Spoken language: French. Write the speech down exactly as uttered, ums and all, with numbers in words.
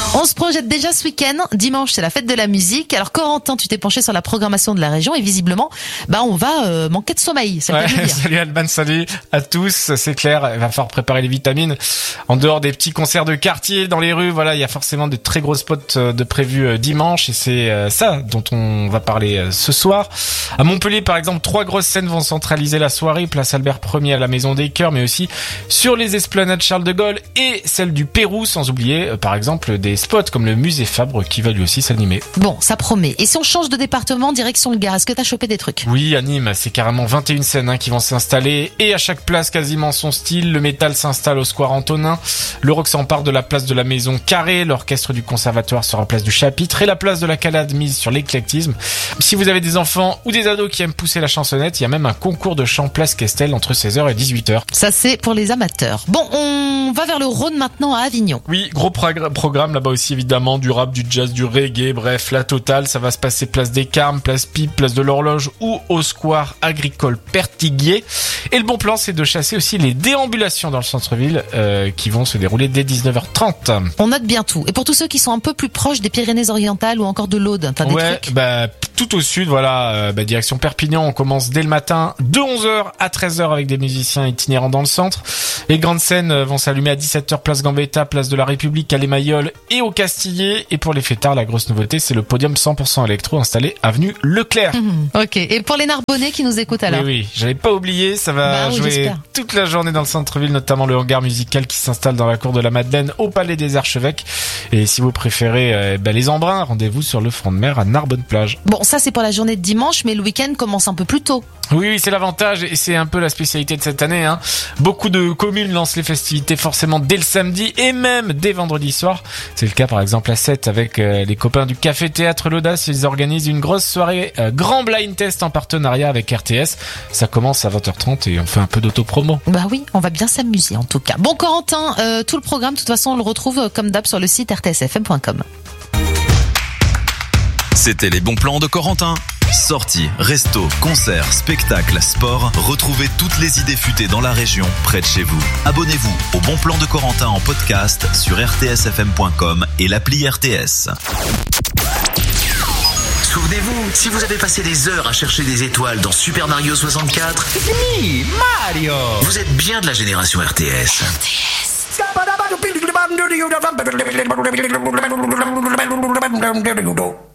On se projette déjà ce week-end. Dimanche, c'est la fête de la musique. Alors, Corentin, tu t'es penché sur la programmation de la région et visiblement, bah, on va euh, manquer de sommeil. C'est ouais, le cas de le dire. Salut Alban, salut à tous. C'est clair, il va falloir préparer les vitamines. En dehors des petits concerts de quartier dans les rues, voilà, il y a forcément de très gros spots de prévus dimanche et c'est ça dont on va parler ce soir. À Montpellier, par exemple, trois grosses scènes vont centraliser la soirée. Place Albert Ier à la Maison des Chœurs, mais aussi sur les esplanades Charles de Gaulle et celle du Pérou, sans oublier, par exemple, des spots comme le musée Fabre qui va lui aussi s'animer. Bon, ça promet. Et si on change de département, direction le Gard, est-ce que t'as chopé des trucs? Oui, à Nîmes, c'est carrément vingt et une scènes hein, qui vont s'installer et à chaque place quasiment son style. Le métal s'installe au square Antonin, le rock s'empare de la place de la Maison Carrée, l'orchestre du conservatoire sera place du Chapitre et la place de la Calade mise sur l'éclectisme. Si vous avez des enfants ou des ados qui aiment pousser la chansonnette, il y a même un concours de chant place Questel entre seize heures et dix-huit heures. Ça, c'est pour les amateurs. Bon, on va vers le Rhône maintenant à Avignon. Oui, gros progr- programme là-bas aussi évidemment, du rap, du jazz, du reggae, bref, la totale. Ça va se passer place des Carmes, place Pipe, place de l'Horloge ou au square agricole Pertiguier. Et le bon plan, c'est de chasser aussi les déambulations dans le centre-ville euh, qui vont se dérouler dès dix-neuf heures trente. On note bien tout. Et pour tous ceux qui sont un peu plus proches des Pyrénées-Orientales ou encore de l'Aude, t'as des ouais, trucs? bah, tout au sud, voilà, euh, bah, direction Perpignan, on commence dès le matin de onze heures à treize heures avec des musiciens itinérants dans le centre. Les grandes scènes vont s'allumer à dix-sept heures place Gambetta, place de la République, à l'Émailleul et au Castillet. Et pour les fêtards, la grosse nouveauté, c'est le podium cent pour cent électro installé avenue Leclerc. Mmh, ok. Et pour les Narbonnais qui nous écoutent alors? Oui, oui, j'avais pas oublié, ça va bah oui, jouer j'espère. toute la journée dans le centre-ville, notamment le hangar musical qui s'installe dans la cour de la Madeleine au Palais des Archevêques. Et si vous préférez euh, bah, les embruns, rendez-vous sur le front de mer à Narbonne-Plage. Bon, ça c'est pour la journée de dimanche, mais le week-end commence un peu plus tôt. Oui, oui, c'est l'avantage et c'est un peu la spécialité de cette année. Hein. Beaucoup de communes lancent les festivités forcément dès le samedi et même dès vendredi soir. C'est le cas par exemple à Sète avec euh, les copains du Café Théâtre L'Audace. Ils organisent une grosse soirée euh, grand blind test en partenariat avec R T S. Ça commence à vingt heures trente et on fait un peu d'autopromo. Bah oui, on va bien s'amuser en tout cas. Bon Corentin, euh, tout le programme, de toute façon on le retrouve euh, comme d'hab sur le site r t s f m point com. C'était les bons plans de Corentin. Sorties, restos, concerts, spectacles, sport. Retrouvez toutes les idées futées dans la région, près de chez vous. Abonnez-vous au Bon Plan de Corentin en podcast sur r t s f m point com et l'appli R T S. Souvenez-vous, si vous avez passé des heures à chercher des étoiles dans Super Mario soixante-quatre, Me, Mario. Vous êtes bien de la génération R T S. R T S. R T S.